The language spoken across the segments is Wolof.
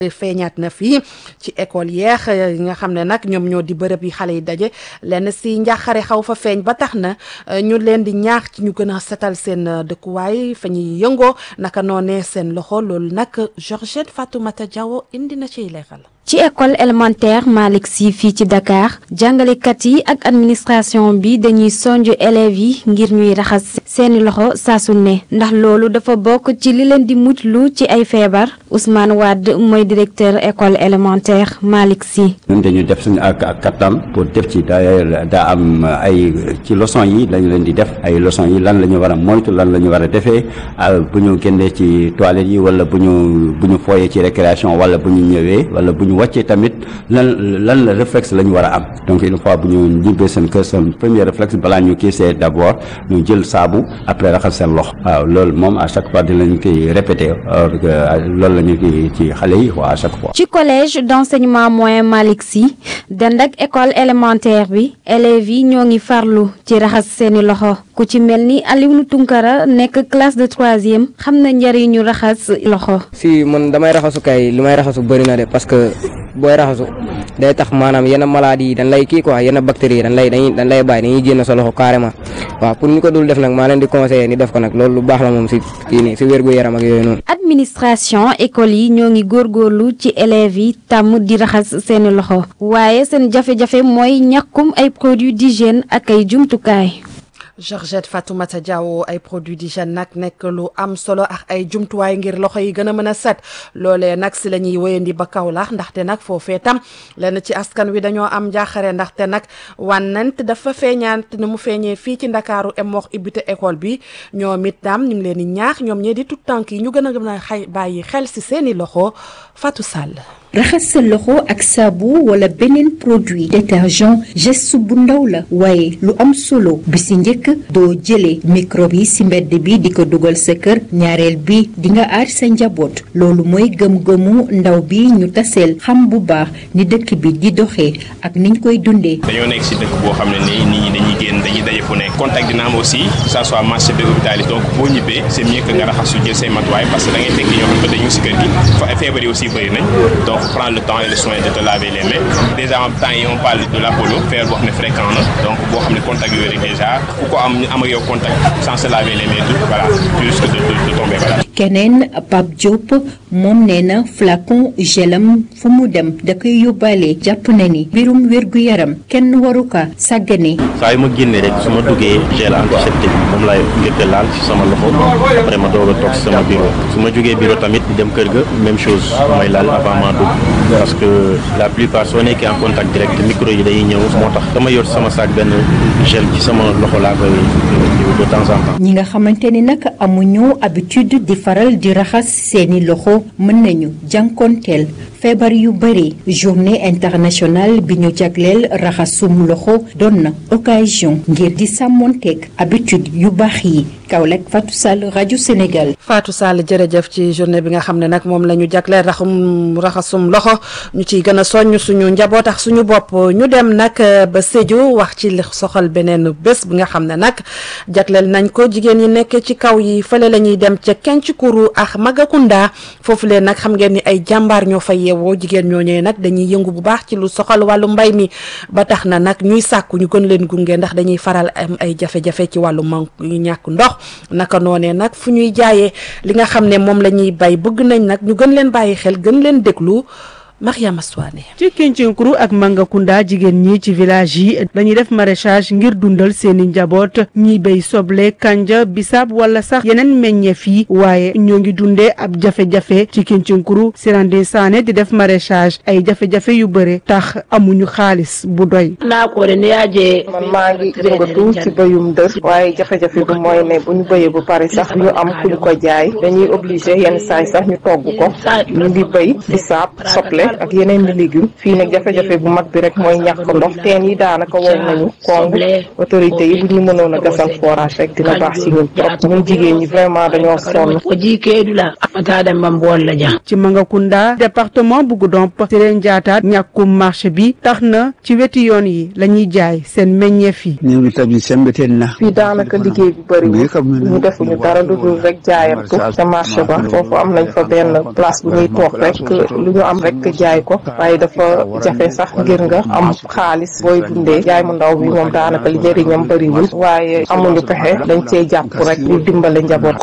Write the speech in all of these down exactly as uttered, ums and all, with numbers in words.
feeñaat na fii ci école yeex yi nga xam ne nag ñoom ñoo di bërëb yi xale yi daje lenn si njàqare xaw fa feeñ ba tax na ñu leen di ñaax ci ñu gën a setal seen dëkkuwaay fa ñuy yëngoo naka noonee seen loxo loolu nag Georgette Fatoumata Diawo indi na ciy leeral. ci école élémentaire Malick Sy fii ci Dakar jàngalekat yi ak administration bi dañuy sonj élèves yi ngir ñuy raxas seeni loxo saa su ne ndax loolu dafa bokk ci li leen di muclu ci ay feebar Ousmane Wade mooy directeur école élémentaire Malick Sy. ñun dañu def suñu ak ak kattan pour def ci daa daa am ay ci leçon yi dañu leen di def ay leçon yi lan la ñu war a moytu lan la ñu war a defee bu ñu génnee ci toilettes yi wala bu ñu bu ñu fooyee ci récréation wala bu ñu ñëwee wala bu ñu wàccee tamit lan lan la réflexe la ñu war a am donc une fois bu ñu ñibbee seen kër seen premier réflexe balaa ñu kii c'est d'abord ñu jël saabu après raxas seen loxo waaw loolu moom à chaque fois dinañ koy répéter loolu la ñu kii ci xale yi waa à chaque fois. ci collège d'enseignement moyen Malick Sy dend ak école élémentaire bi élèves yi ñoo ngi farlu ci raxas seeni loxo ku ci mel ni Aliou Tunkara nekk classe de troisième xam na njëriñu raxas loxo. si man damay raxasu kay li may raxasu bëri na de parce que booy raxasu day tax maanaam yenn maladies yi dañ lay kii quoi yenn bactéries yi dañ lay dañuy dañ lay bàyyi dañuy génn sa loxo carrément waaw pour ñu ko dul def nag maa leen di conseiller ni def ko nag loolu lu baax la moom si kii nii si wérgu yaram ak yooyu noonu. administration école yi ñoo ngi góorgóorlu ci élèves yi tàmm di raxas seeni loxo waaye seen jafe-jafe mooy ñàkkum ay produits d'hygiène ak ay jumtukaay. Georgette Fatoumata Diawo ay produits d'hygiène nag nekk lu am solo ak ay jumtuwaay ngir loxo yi gën a mën a set loolee nag si la ñuy wéyandi ba Kaolack ndaxte nag foofee tam lenn ci askan wi dañoo am jaaxare ndaxte nag wànnant dafa feeñaant ni mu feeñee fii ci Ndakaaru em wax ibbite école bi ñoom it tam ñu ngi leen di ñaax ñoom ñee di tout tànk yi ñu gën a gën a xay bàyyi xel si seeni loxo Fatou Sall. raxas sa loxo ak saabu wala beneen produit détergent geste bu ndaw la waaye lu am solo bi si njëkk doo jëlee microbe yi si mbedd bi di ko dugal sa kër ñaareel bi di nga aar sa njaboot loolu mooy gëm-gëmu ndaw bi ñu taseel xam bu baax ni dëkk bi di doxee ak niñ koy dundee. dañoo nekk si dëkk boo xam ne nii nit ñi dañuy génn dañuy daje fu nekk contact dina am aussi que ça soit marché bi hôpital yi donc boo ñibbee c'est mieux que nga raxas su jël say matuwaay parce que da ngay fekk ñoo xam ne dañu si kër gi fa feebar yi aussi bëri nañ donc prendre le temps et le soin de te laver les mains déjà en temps yi on parle de l'apollo feebar boo xam ne fréquent na donc boo xam ne contact yooyu rek déjà ku ko am am ak yow contact sans se laver les mains tout voilà tu risques de de tomber malade. keneen Pape Diop moom nee na flacon gelam fu mu dem da koy yóbbaale jàpp na ni mbirum wérgu yaram kenn waru ka sàggane. saa yu ma génnee rek su ma duggee gel antiseptique moom laay njëkk a laal ci sama loxo après ma doog a toog ci sama bureau su ma jógee bureau tamit di dem kër ga même chose mooy laal avant ma dugg parce que la plupart soo nekkee en contact direct micro yi dañuy ñëw moo tax dama yor sama sac benn gel ci sama loxo laa koy de temps en temps. ñi nga xamante ni nag amuñu habitude di faral di raxas seeni loxo mën nañu jànkonteel feebar yu bëri journée internationale bi ñu jagleel raxasum loxo doon na occasion ngir di sàmmonteeg habitude yu baax yi Kaolack Fatou Sall rajo Sénégal. Fatou Sall jërëjëf ci journée bi nga xam ne nag moom la ñu jagleel raxum raxasum loxo ñu ciy gën a soññ suñu njaboot ak suñu bopp ñu dem nag ba Sédhiou wax ci li soxal beneen bés bi nga xam ne nag jagleel nañ ko jigéen yi nekk ci kaw yi fële la ñuy dem ca Kencukuru ak Magakunda foofu leen nag xam ngeen ni ay jàmbaar ñoo fa yeewoo jigéen ñooñee nag dañuy yëngu bu baax ci lu soxal wàllu mbay mi ba tax na nag ñuy sàkku ñu gën leen gunge ndax dañuy faral am ay jafe-jafe ci wàllu man yu ñàkk ndox naka noonee nag fu ñuy jaayee li nga xam ne moom la ñuy bay bëgg nañ nag ñu gën leen bàyyi xel gën leen déglu Mariama Souane. ci Kencukuru ak Mangakunda jigéen ñi ci village yi dañuy def maraîchage ngir dundal seeni njaboot ñiy béy soble kanja bisaab wala sax yeneen meññeef yi waaye ñoo ngi dundee ab jafe-jafe ci Kencukuru Sirande Sané di def maraîchage ay jafe-jafe yu bëre tax amuñu xaalis bu doy. man maa ngi yëngatu ci béyum dër waaye jafe-jafe bi mooy ne bu ñu béyee bu pare sax ñu am ku ñu ko jaay dañuy obligé yenn saay sax ñu togg ko ñu ngi béy bisaab soble ak yeneen i légumes fii nag jafe-jafe bu mag bi rek mooy ñàkk ndox teen yi daanaka wow nañu kong autorité yi bu ñu mënoon a gasal forage rek dina baax ci ñun trop ñun jigéen ñi vraiment dañoo sonn. ci Mangakunda département bu Goudomp Siré Ndiatta ñàkkum marché bi tax na ci wetu yoon yi la ñuy jaay seen meññeef yi. fii daanaka liggéey bi bëri ñu defuñu dara lu dul rek jaayantu ca marché ba foofu am nañ fa benn place bu ñuy toog rek lu ñu am rek jaay ko waaye dafa jafe sax ngir nga am xaalis booy dundee jaay mu ndaw bi moom daanaka li njëriñam bëriwul waaye amuñu pexe dañ cee jàpp rek ñu dimbale njaboot.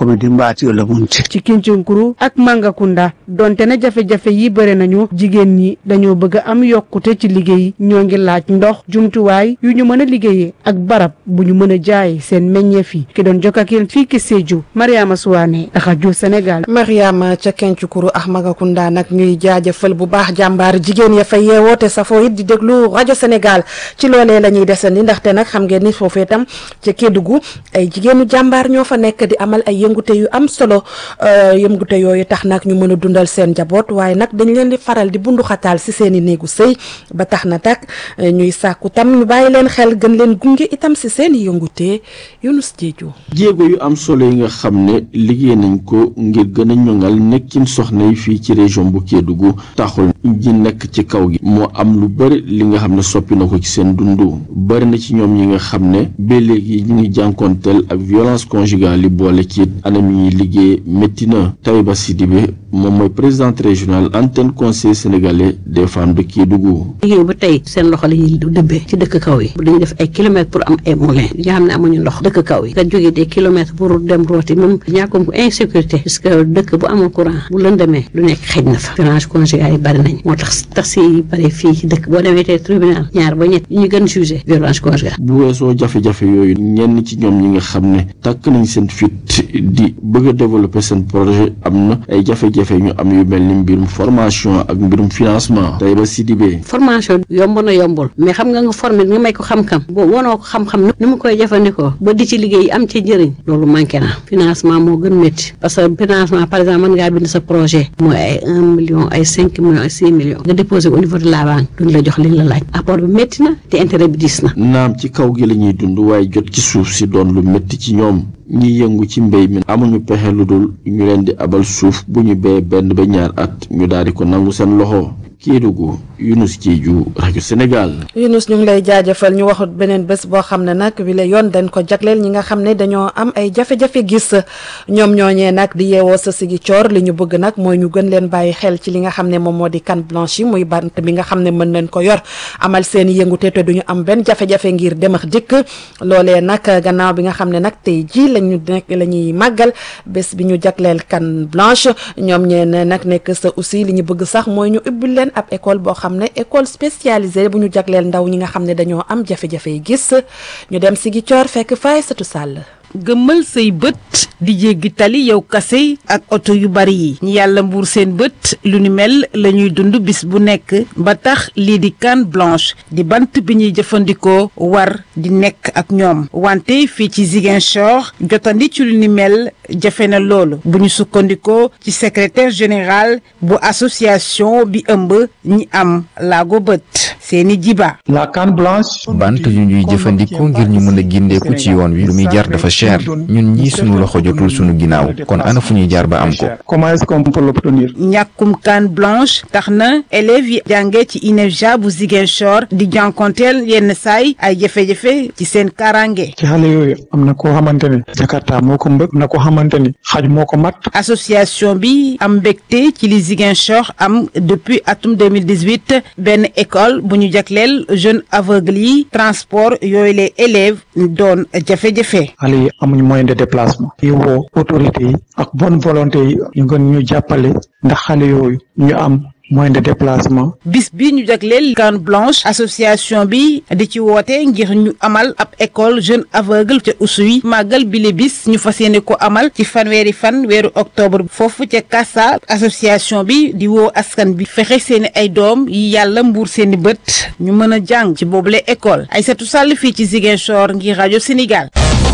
ci Kinchunkuru ak Mangakunda donte na jafe-jafe yi bëri nañu jigéen ñi dañoo bëgg a am yokkute ci liggéey ñoo ngi laaj ndox jumtuwaay yu ñu mën a liggéeyee ak barab bu ñu mën a jaay seen meññeef yi ki doon jokk ak yéen fii ki Sédhiou Mariama Souane rajo Sénégal. Mariama ca Kinchunkuru ak Mangakunda nag ñuy jaajëfal bu baax jàmbaar jigéen ya fay yeewoo te safoo it di déglu rajo Sénégal ci loolee la ñuy desandi ndaxte nag xam ngeen ni foofee tam ca Kédougou ay jigéenu jàmbaar ñoo fa nekk di amal ay yëngute yu am solo yëngute yooyu tax nag ñu mën a dundal seen njaboot waaye nag dañ leen di faral di bundu xataal si seen i néegu sëy ba tax na tak ñuy sàkku tam ñu bàyyi leen xel gën leen gunge itam si seen i yëngute Yunus Jeeju jéego yu am solo yi nga xam ne liggéey nañ ko ngir gën a ñoŋal nekkin soxna yi fii ci région bu Kédougou taxul ñi nekk ci kaw gi moo am lu bëri li nga xam ne soppi na ko ci seen dundu bëri na ci ñoom ñi nga xam ne ba léegi ñu ngi jànkoonteel ak violence conjugale yi boole ci anam yi ñuy liggéey métti na. Taïba Sidibé moom mooy présidente régionale antenne conseil sénégalais des femmes de Kédougou. liggéey ba tey seen loxo la ñuy dëbbee ci dëkk kaw yi dañuy def ay kilomètres pour am ay moulins yi nga xam ne amuñu ndox dëkk kaw yi nga jógee des kilomètres pour dem rooti même ñàkkum ko insécurité parce que dëkk bu amul courant bu lëndamee lu nekk xëj na fa violence conjugale yi bari nañ moo tax taxi yi bari fii ci dëkk boo demee tey tribunal ñaar ba ñett ñu gën jugé violence conjugale. bu weesoo jafe-jafe yooyu ñenn ci ñoom ñi nga xam ne takk nañ seen fit di bëgg a développer seen projet am na ay jafe-jafe ñu am yu mel ni mbirum formation ak mbirum financement. Taïba Sidibé. formation yomb na yombul mais xam nga nga formé nga may ko xam-xam boo wanoo ko xam-xam ni mu koy jëfandikoo ba di ci liggéey am ci njëriñ loolu manqué na financement moo gën métti parce que financement par exemple mën ngaa bind sa projet mooy ay un million ay cinq millions ay six millions nga déposé au niveau de la banque duñ la jox liñ la laaj apport bi métti na te intérêt bi diis na. naam ci kaw gi la ñuy dund waaye jot ci suuf si doon lu métti ci ñoom ñi yëngu ci mbéy mi amuñu pexe lu dul ñu leen di abal suuf bu ñu bee benn ba ñaar at ñu daal di ko nangu seen loxo. Kédougou Yunus Jeeju rajo Sénégal. Yunus ñu ngi lay jaajëfal ñu waxut beneen bés boo xam ne nag bi la yoon dañ ko jagleel ñi nga xam ne dañoo am ay jafe-jafe gis ñoom ñooñee nag di yeewoo sa sigi coor li ñu bëgg nag mooy ñu gën leen bàyyi xel ci li nga xam ne moom moo di canne blanche yi muy bant bi nga xam ne mën nañ ko yor amal seen yëngute te duñu am benn jafe-jafe ngir dem ak dikk loolee nag gannaaw bi nga xam ne nag tey jii lañu nekk la ñuy màggal bés bi ñu jagleel canne blanche ñoom ñeen nag nekk sa aussi li ñu bëgg sax mooy ñu ubbil leen ab école boo xam ne école spécialisée bu ñu jagleel ndaw ñi nga xam ne dañoo am jafe-jafe yi gis ñu dem si gi coor fekk faay satu sàll gëmmal say bët di jéggi tali yow kase ak oto yu bari yi ñi yàlla mbuur seen bët lu ni mel la ñuy dund bis bu nekk ba tax lii di canne blanche di bant bi ñuy jëfandikoo war di nekk ak ñoom wante fii ci Ziguinchor jotandi ci lu ni mel jafe na loolu bu ñu sukkandikoo ci secrétaire général bu association bi ëmb ñi am laago bët seeni jiba la canne blanche bant yu ñuy jëfandikoo ngir ñu mën a gindeeku ci yoon wi lu muy jar dafa cher ñun ñii suñu loxo jotul suñu ginnaaw kon ana fu ñuy jaar ba am ko. comment est-ce qu'on peut l'obtenir. ñàkkum canne blanche tax na élèves yi jàngee ci I N E F J A bu Ziguinchor di jànkonteel yenn saay ay jafe-jafe ci seen kaaraange. ci xale yooyu am na koo xamante ne Jakarta moo ko mbëgg am na koo xamante ni xaj moo ko mat. association bi am mbégte ci li Ziguinchor am depuis atum deux mille dix-huit benn école bu ñu jagleel jeunes aveugles yi transport yooyu les élèves doon jafe-jafe. xale yi amuñu moyen de déplacement yi woo autorité yi ak bonne volonté yi ñu gën ñu jàppale ndax xale yooyu ñu am moyen de déplacement. bis bi ñu jagleel canne blanche association bi di ci woote ngir ñu amal ab école jeune aveugle ca Oussouye màggal bile bis ñu fas yéene ko amal ci fanweeri fan weeru octobre foofu ca Kassa association bi di woo askan bi fexe seeni ay doom yi yàlla mbuur seeni bët ñu mën a jàng ci boobule école Aïssatou Sall fii ci Ziguinchor ngir rajo Sénégal.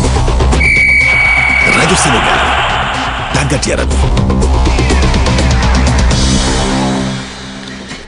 rajo Sénégal tàggat yaram.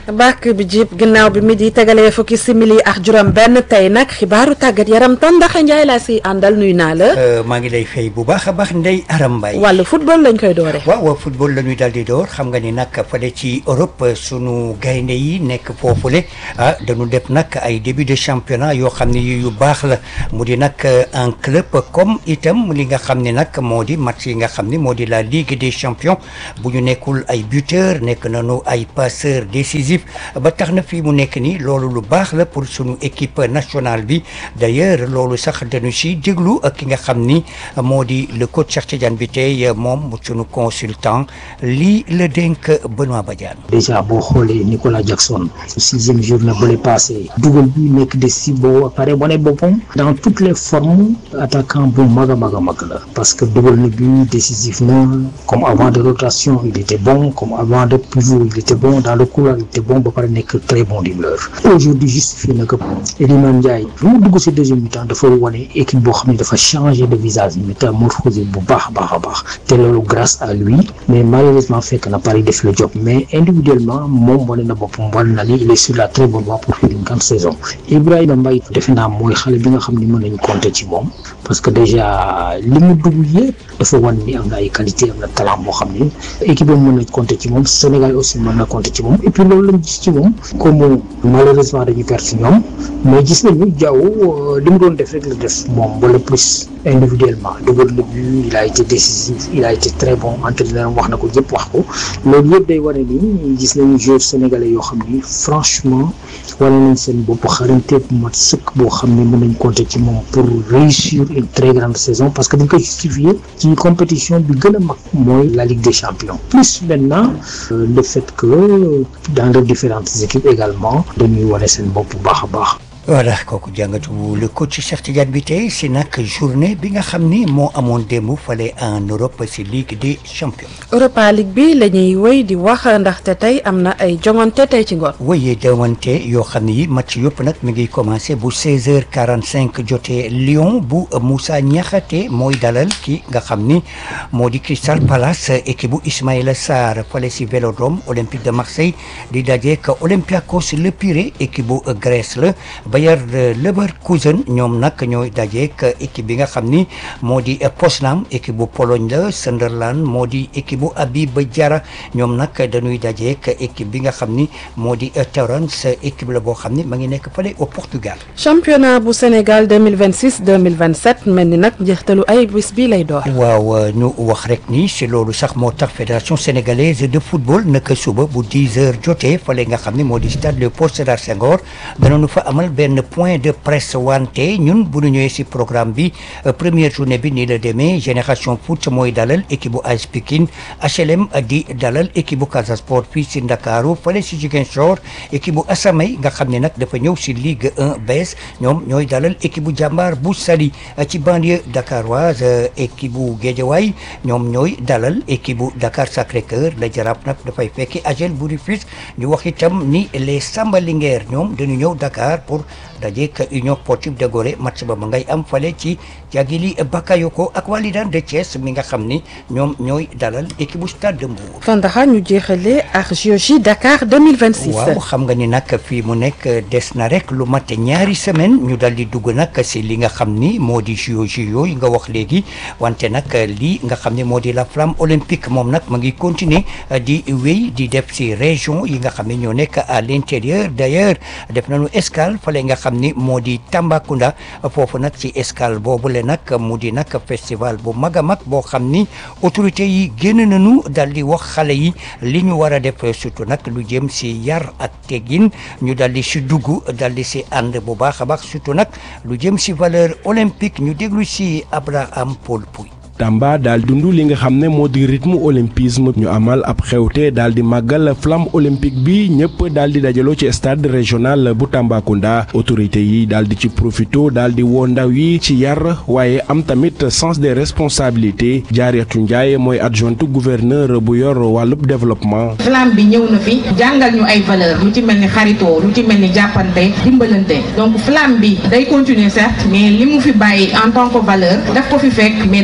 bàkk bi jib ginnaaw bi midi tegalee fukki simili ak juróom benn tey nag xibaaru tàggat yaram Tandaxa Njaay laa si àndal nuy naa la. maa ngi lay fay bu baax a baax Ndeye Aram Mbaye. wàllu football lañ koy doore. waaw waaw football la ñuy daal di door xam nga ni nag fële ci Europe sunu gaynde yi nekk foofule ah dañu def nag ay début de championnat yoo xam ne yu baax la mu di nag un club comme itam li nga xam ne nag moo di match yi nga xam ne moo di la Ligue des champions bu ñu nekkul ay buteur nekk nañu ay passeur décisif ba tax na fii mu nekk nii loolu lu baax la pour sunu équipe nationale bi d'ailleurs loolu sax dañu si déglu ak ki nga xam ni moo di le coach Cheikh Tidiane bi tey moom sunu consultant lii la dénk Benoît Badiane. déjà boo xoolee Nicolas Jackson sixième journée ba lay passé dugal bi nekk de si boo pare wane boppam dans toutes les formes attaquant bu mag a mag a mag la parce que dugal na bi décisif na comme avant de rotation il était bon comme avant de pivot il était bon dans le couloir il était bon ba pare nekk très bon dribbleur aujourd'hui justifié na que Iliman Ndiaye bi mu dugg si deuxième mi-temps dafa wane équipe boo xam ne dafa changé de visage métamorphosé bu baax a baax a baax te loolu grâce à lui mais malheureusement fekk na Paris def le job mais individuellement moom wane na boppam wane na ni il est sur la très bonne voie pour faire une grande saison Ibrahima Mbaye defe naa mooy xale bi nga xam ne mën nañu compter ci moom parce que déjà li mu dugg yëpp dafa wan ni am na ay qualité am na talent boo xam ne équipe am mën na compter ci moom Sénégal aussi mën na compter ci moom et puis loolu lañ gis ci moom comme malheureusement dañu perte ñoom mais gis nañu jaww li mu doon def rek la def moom wala plus individuellement dugal na but il a été décisif il a été très bon entraîneur wax na ko yëpp wax ko loolu yëpp day wane ni gis nañu joueurs sénégalais yoo xam ni franchement wane nañ seen bopp xarañte bu mat sëkk boo xam ne mën nañ compter ci moom pour réussir une très grande saison parce que dañ koy justifier ci compétition bi gën a mag mooy la Ligue des champions plus maintenant euh, le fait que dans les différentes équipes également dañuy wane seen bopp bu baax a baax. voilà kooku jàngatu le coach Cheikh Tidiane bi tey si nag journée bi nga xam ni moo amoon démb fale en Europe si Ligue des champions. Europa League bi la ñuy wéy di wax ndaxte tey am na ay jongante tey ci ngoon. wéyee jongante yoo xam ni match yëpp nag mi ngi commencé bu seize heures quarante-cinq jotee Lyon bu Moussa Niakhaté mooy dalal ki nga xam ni moo di Crystal Palace équipe bu Ismaïla Sarr fale si Vélodrome Olympique de Marseille di dajeek Olympiakos Le Pirée équipe bu Grèce la. Bayer Leverkusen ñoom nag ñooy dajeek équipe bi nga xam ni moo di Poznan équipe bu Pologne la Sunderland moo di équipe bu Habib Diarra ñoom nag dañuy dajeek équipe bi nga xam ni moo di Torrens équipe la boo xam ni ma ngi nekk fële au Portugal. championnat bu Sénégal deux mille vingt-six deux mille vingt-sept mel ni nag njeextalu ay bis bi lay door. waaw ñu wax rek ni si loolu sax moo tax fédération sénégalaise de football naka suba bu dix heures jotee fële nga xam ni moo di stade Léopold Sédar Senghor danañu fa amal benn point de presse wante ñun bu ñu ñëwee si programme bi première journée bi nii la demee Génération Foot mooy dalal équipe bu A S Pikine H L M di dalal équipe bu Casa Sport fii si Ndakaaru fële si Ziguinchor équipe bu Asamay nga xam ne nag dafa ñëw si Ligue un bees ñoom ñooy dalal équipe bu Jàmbaar bu Saly ci banlieue dakaroise équipe bu Guédiawaye ñoom ñooy dalal équipe bu Dakar Sacré-Cœur la Jaraaf nag dafay fekki A G E L bu Rufisque ñu wax itam ni les Samba Linguère ñoom dañu ñëw Dakar pour dajeek Union Sportive de Gorée match ba ma ngay am fale ci Jagili Bakayoko ak Walidane de Thiès mi nga xam ni ñoom ñooy dalal équipe bu Stade de Mbour. Tandaxa ñu jeexalee ak J O J Dakar deux mille vingt-six. waaw xam nga ni nag fii mu nekk des na rek lu mat ñaari semaine ñu dal di dugg nag si li nga xam ni moo di J O J yooyu nga wax léegi wante nag lii nga xam ne moo di la flamme olympique moom nag ma ngi continuer di wéy di def si région yi nga xam ne ñoo nekk à l'intérieur d'ailleurs def nañu escale fale nga xam ni moo di Tambacounda foofu nag ci escale boobu le nag mu di nag festival bu mag a mag boo xam ni autorité yi génn nañu dal di wax xale yi li ñu war a def surtout nag lu jëm si yar ak teggin ñu dal di si dugg dal di si ànd bu baax a baax surtout nag lu jëm si valeur olympique ñu déglu si Abraham Paul Pouy. Tamba daal dundu li nga xam ne moo di rythme olympisme ñu amal ab xewte daal di màggal flamme olympique bi ñëpp daal di dajaloo ci stade régional bu Tambacounda autorité yi daal di ci profito daal di woo ndaw yi ci yar waaye am tamit sens des responsabilités Jaariyatu Njaay mooy adjointe gouverneur bu yor wàllub développement. flamme bi ñëw na fi jàngal ñu ay valeur lu ci mel ni xaritoo lu ci mel ni jàppante dimbalante donc flamme bi day continuer certes mais li mu fi bàyyi en tant que valeur daf ko fi fekk mais da koy gën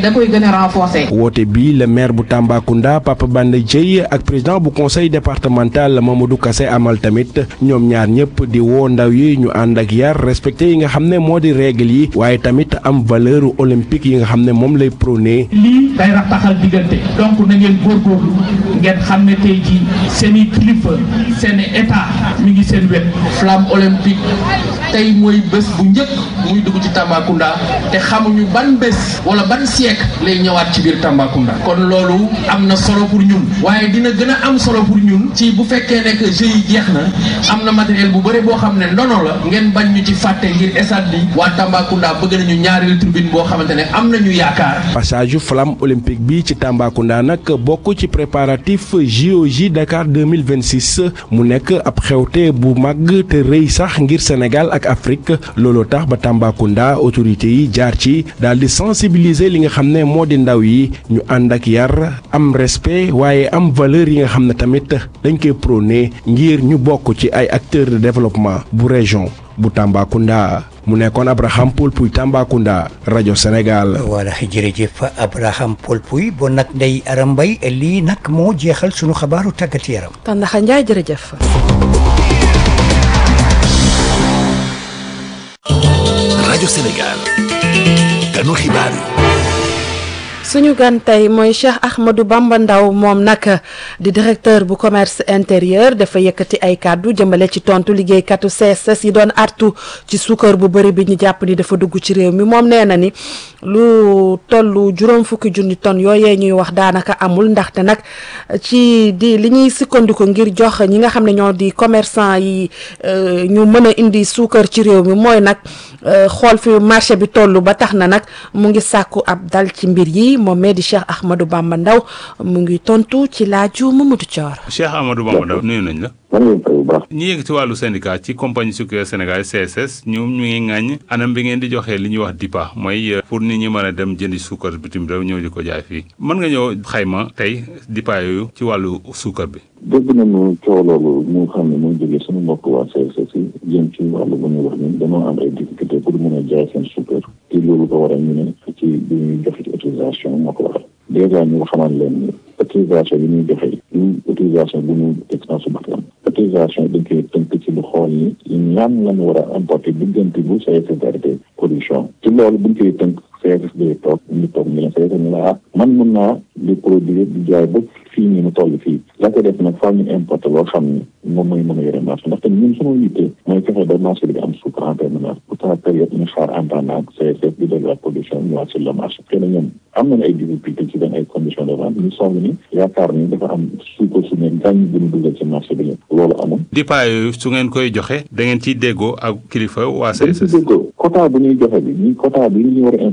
gën a renforcer. woote bi le maire bu Tambacounda Papa Banda Dièye ak président bu conseil départemental Mamadou Kassé amal tamit ñoom ñaar ñëpp di woo ndaw yi ñu ànd ak yar respecté yi nga xam ne moo di règle yi waaye tamit am valeur olympique yi nga xam ne moom lay prôné. lii day rattaxal diggante donc na ngeen góorgóorlu ngeen xam ne tey jii seen i kilifa seen i état mi ngi seen wet. flamme olympique tey mooy bés bu njëkk muy dugg ci Tambacounda te xamuñu ban bés wala ban siècle lay ñëwaat ci biir Tambacounda kon loolu am na solo pour ñun waaye dina gën a am solo pour ñun ci bu fekkee ne que jeux yi jeex na am na matériel bu bëri boo xam ne ndono la ngeen bañ ñu ci fàtte ngir stade bi waa Tambacounda bëgg nañu ñaareelu tribune boo xamante ne am nañu yaakaar. passage flamme olympique bi ci Tambacounda nag bokk ci préparatif J O J Dakar deux mille vingt-six mu nekk ab xewte bu mag te rëy sax ngir Sénégal ak Afrique looloo tax ba Tambacounda autorité yi jaar ci daal di sensibiliser li nga xam ne moo di ndaw yi ñu ànd ak yar am respect waaye am valeur yi nga xam ne tamit dañ koy prôné ngir ñu bokk ci ay acteurs de développement bu région bu Tambacounda mu nekkoon Abraham Paul Pouy Tambacounda rajo Sénégal. voilà jërëjëf Abraham Paul Pouy bon nag Ndeye Aram Mbaye lii nag moo jeexal sunu xabaaru tàggat yaram. Tandaxa Njaay jërëjëf. rajo Sénégal ganu xibaar yi. suñu gan tey mooy Cheikh Ahmadou Bamba Ndaw moom nag di directeur bu commerce intérieur dafa yëkkati ay kàddu jëmale ci tontu liggéeykatu C S S yi doon artu ci suukar bu bëri bi ñu jàpp ni dafa dugg ci réew mi moom nee na ni lu tollu juróom fukki junni tonnes yooyee ñuy wax daanaka amul ndaxte nag ci di li ñuy sukkandiku ngir jox ñi nga xam ne ñoo di commerçant yi ñu mën a indi suukar ci réew mi mooy nag xool fi marché bi toll ba tax na nag mu ngi sàkku ab dal ci mbir yi moom mee di Cheikh Ahmadou Bamba Ndaw mu ngi tontu ci laaju Mamadou Thior. Cheikh Ahmadou Bamba Ndaw nuyu nañ la. ñi yëg ci wàllu syndicat ci compagnie sucrière sénégalaise C S S ñoom ñu ngi ŋàññ anam bi ngeen di joxee li ñuy wax D I P A mooy pour nit ñi mën a dem jëndi suukar bitim réew ñëw di ko jaay fii mën nga ñëw xayma tey D I P A yooyu ci wàllu suukar bi. dégg nañu coow loolu ñu xam ne muy jógee suñu mbokk waa C S S yi jëm ci wàllu bu ñuy wax ni dañoo am ay difficulté pour mën a jaay seen suukar te loolu ko waral ñu ne ci bi ñuy joxe ci autorisation moo ko waral dèjà ñu xamal leen ni autorisation bi ñuy joxe ñu autorisation bu ñu extension su bakkan autorisation dañ koy tënk ci lu xool ni ñaan lañu war a importer diggante bu C S S arrêté production ci loolu buñ koy tënk C S S day toog ñu toog ñu leen C S S ñu la ah man mun naa di produire di jaay ba fii nii mu toll fii la ko def nag faaw ñu importer loo xam ni moom mooy mën a yore marché ndaxte ñun suñu yitte mooy fexe ba marché bi am suukar en permanence pourtant période ñu xaar en attendant C S S di def la production ñëwaat sur le marché xëy na ñoom am nañu ay difficulté ci benn ay conditions de vente ñu soog ni yaakaar ni dafa am suukar su ne gàññ bu ñu dugal ci marché bi loolu amul. D I P A yooyu su ngeen koy joxe da ngeen ciy déggoo ak kilifa waa C S S. déggoo quota bu ñuy joxe bi ñuy quota bi ñu war a